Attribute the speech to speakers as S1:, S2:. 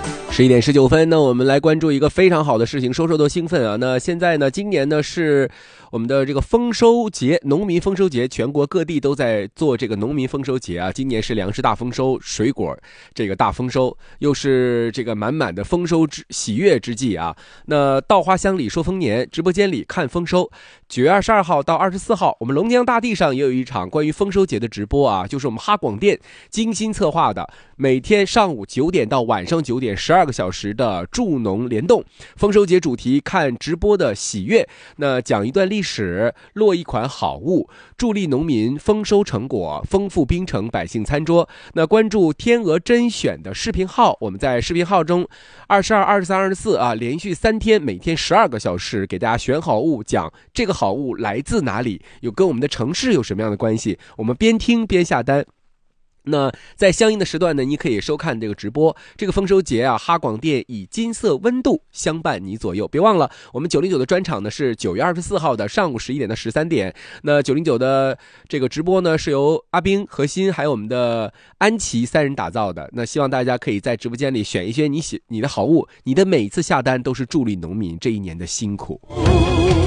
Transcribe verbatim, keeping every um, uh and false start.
S1: 十一点十九分，那我们来关注一个非常好的事情，收收都兴奋啊！那现在呢，今年呢是我们的这个丰收节，农民丰收节，全国各地都在做这个农民丰收节啊。今年是粮食大丰收，水果这个大丰收，又是这个满满的丰收之喜悦之际啊。那稻花香里说丰年，直播间里看丰收。九月二十二号到二十四号，我们龙江大地上也有一场关于丰收节的直播啊，就是我们哈广电精心策划的，每天上午九点到晚上九点，十二个小时的助农联动。丰收节主题看直播的喜悦，那讲一段历史，落一款好物，助力农民丰收成果，丰富冰城百姓餐桌。那关注天鹅甄选的视频号，我们在视频号中二十二、二十三、二十四啊，连续三天，每天十二个小时，给大家选好物，讲这个好物来自哪里，有跟我们的城市有什么样的关系，我们边听边下单。那在相应的时段呢，你可以收看这个直播。这个丰收节啊，哈广电以金色温度相伴你左右。别忘了，我们九零九的专场呢是九月二十四号的上午十一点到十三点。那九零九的这个直播呢是由阿冰、何鑫还有我们的安琪三人打造的。那希望大家可以在直播间里选一些你喜你的好物，你的每一次下单都是助力农民这一年的辛苦。